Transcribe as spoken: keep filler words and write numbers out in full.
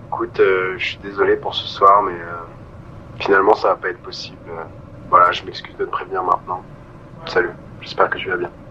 Écoute, euh, je suis désolé pour ce soir, mais euh, finalement ça va pas être possible. Euh, voilà, je m'excuse de te prévenir maintenant. Salut, j'espère que tu vas bien.